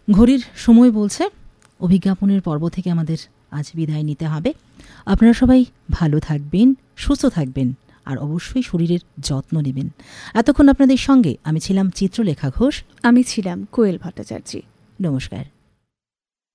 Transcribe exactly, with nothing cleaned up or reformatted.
ঘড়ির সময় বলছে অভিজ্ঞাপনের পর্ব থেকে আমাদের আজ বিদায় নিতে হবে। আপনারা সবাই ভালো থাকবেন, সুস্থ থাকবেন, আর অবশ্যই শরীরের যত্ন নেবেন। এতক্ষণ আপনাদের সঙ্গে আমি ছিলাম চিত্রলেখা ঘোষ, আমি ছিলাম কোয়েল ভট্টাচার্য। নমস্কার।